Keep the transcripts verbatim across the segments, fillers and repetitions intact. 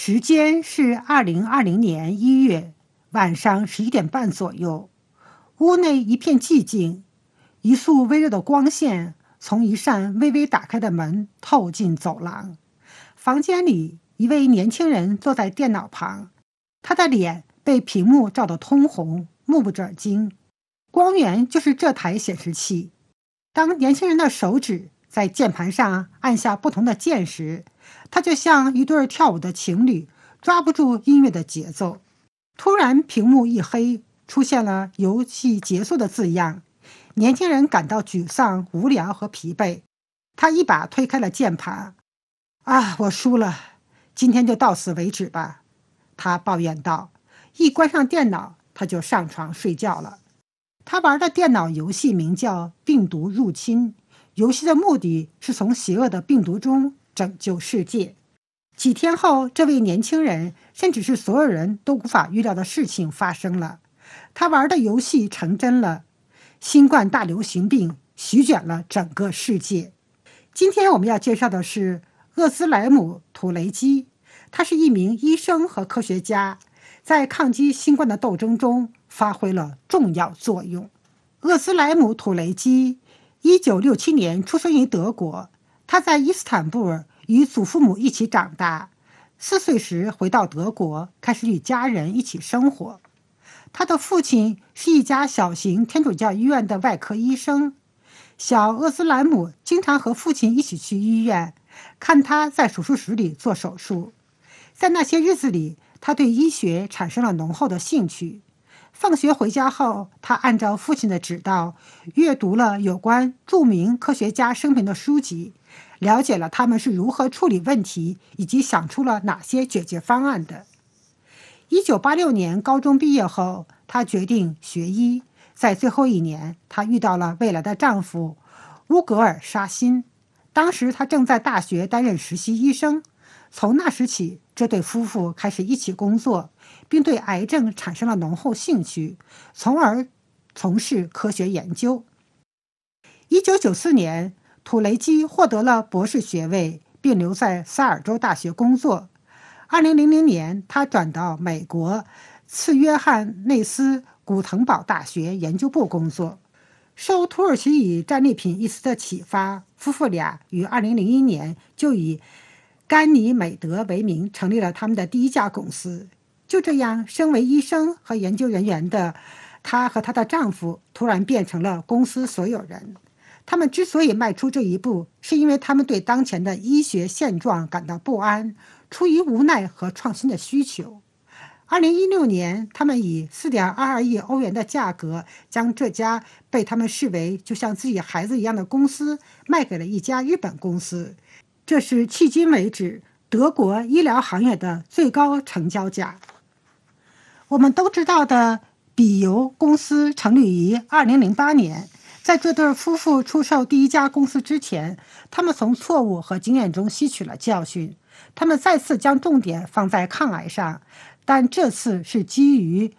时间是二零二零年一月晚上十一点半左右，屋内一片寂静，一束微弱的光线从一扇微微打开的门透进走廊。房间里，一位年轻人坐在电脑旁，他的脸被屏幕照得通红，目不转睛。光源就是这台显示器。当年轻人的手指在键盘上按下不同的键时，他就像一对跳舞的情侣，抓不住音乐的节奏。突然屏幕一黑，出现了游戏结束的字样。年轻人感到沮丧、无聊和疲惫，他一把推开了键盘。啊，我输了，今天就到此为止吧，他抱怨道。一关上电脑，他就上床睡觉了。他玩的电脑游戏名叫《病毒入侵》，游戏的目的是从邪恶的病毒中拯救世界。几天后，这位年轻人甚至是所有人都无法预料的事情发生了，他玩的游戏成真了。新冠大流行病席卷了整个世界。今天我们要介绍的是厄兹莱姆·图雷基，他是一名医生和科学家，在抗击新冠的斗争中发挥了重要作用。厄兹莱姆·图雷基一九六七年出生于德国，他在伊斯坦布尔与祖父母一起长大，四岁时回到德国，开始与家人一起生活。他的父亲是一家小型天主教医院的外科医生。小厄兹莱姆经常和父亲一起去医院，看他在手术室里做手术。在那些日子里，他对医学产生了浓厚的兴趣。放学回家后，他按照父亲的指导，阅读了有关著名科学家生平的书籍，了解了他们是如何处理问题，以及想出了哪些解决方案的。一九八六年高中毕业后，她决定学医。在最后一年，她遇到了未来的丈夫乌格尔·沙辛。当时她正在大学担任实习医生。从那时起，这对夫妇开始一起工作，并对癌症产生了浓厚兴趣，从而从事科学研究。一九九四年，图雷基获得了博士学位，并留在萨尔州大学工作。二零零零年，他转到美国次约翰内斯古腾堡大学研究部工作。受土耳其语战利品一词的启发，夫妇俩于二零零一年就以甘尼美德为名成立了他们的第一家公司。就这样，身为医生和研究人员的她和她的丈夫突然变成了公司所有人。他们之所以迈出这一步，是因为他们对当前的医学现状感到不安，出于无奈和创新的需求。二零一六年，他们以 四点二二亿欧元的价格将这家被他们视为就像自己孩子一样的公司卖给了一家日本公司。这是迄今为止德国医疗行业的最高成交价。我们都知道的比尤公司成立于二零零八年。在这对夫妇出售第一家公司之前，他们从错误和经验中吸取了教训。他们再次将重点放在抗癌上，但这次是基于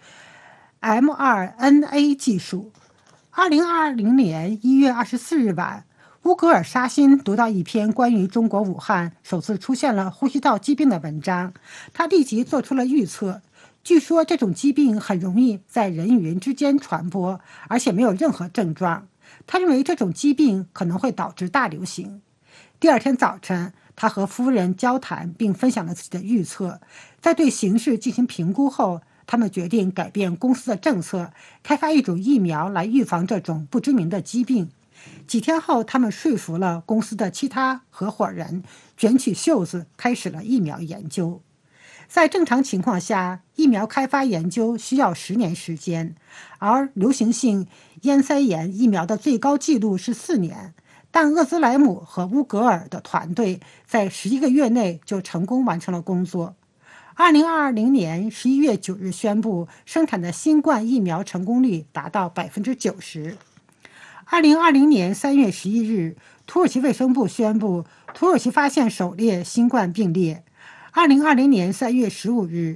M 二 N A 技术。二零二零年一月二十四日晚，乌格尔沙辛读到一篇关于中国武汉首次出现了呼吸道疾病的文章，他立即做出了预测。据说这种疾病很容易在人与人之间传播，而且没有任何症状。他认为这种疾病可能会导致大流行。第二天早晨，他和夫人交谈，并分享了自己的预测。在对形势进行评估后，他们决定改变公司的政策，开发一种疫苗来预防这种不知名的疾病。几天后，他们说服了公司的其他合伙人，卷起袖子开始了疫苗研究。在正常情况下，疫苗开发研究需要十年时间，而流行性咽塞炎疫苗的最高纪录是四年。但厄兹莱姆和乌格尔的团队在十一个月内就成功完成了工作。二零二零年十一月九日宣布，生产的新冠疫苗成功率达到百分之九十。二零二零年三月十一日，土耳其卫生部宣布，土耳其发现首例新冠病例。二零二零年三月十五日，